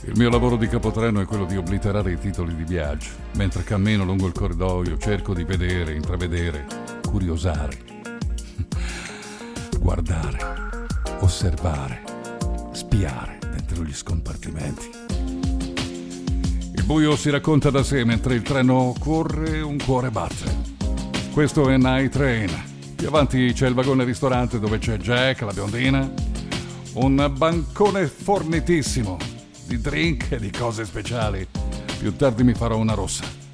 Il mio lavoro di capotreno è quello di obliterare i titoli di viaggio. Mentre cammino lungo il corridoio cerco di vedere, intravedere, curiosare, guardare, osservare, spiare dentro gli scompartimenti. Il buio si racconta da sé, mentre il treno corre, un cuore batte. Questo è Night Train. Più avanti c'è il vagone ristorante dove c'è Jack, la biondina, un bancone fornitissimo di drink e di cose speciali. Più tardi mi farò una rossa.